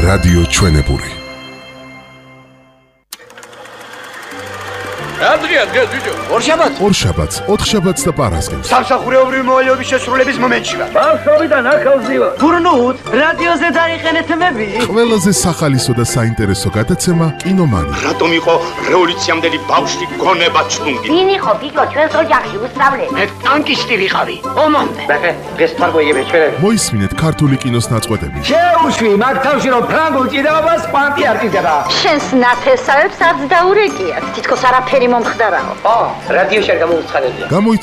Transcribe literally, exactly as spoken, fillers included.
რადიო ჩვენებური. Andrea, Andrea, ბიჭო. ორშაბათ. ორშაბათს, ოთხშაბათს და პარასკევს. სამსახურეობრივი მოვალეობის შესრულების მომენტში ვარ. ბავშვობიდან ახალზე ვარ. გურნუთ, რადიოზე დაიყენეთ მები. ყველაზე სახალისო და საინტერესო გადაცემა კინომანია. რატომ იყო რევოლუციამდელი ბავშვი გონება ჩლუნგი? ვინ იყო ბიჭო ჩვენს ოჯახში უსწავლე? მე ტანკისტი ვიყავი. ომამდე. ბახე, დღეს თარგოიები ჩვენები. მოისმინეთ ქართული კინოს ნაწყვეტები. შეუშვი, მაგ თავში რომ ფრანგულ ჭიდაობას პანტი არ ჭიდება. შენს ნათესავებს არც დაურეკიათ. თითქოს არაფერი მომხდარაო. ო, რადიოში არ გამოუცხადებია.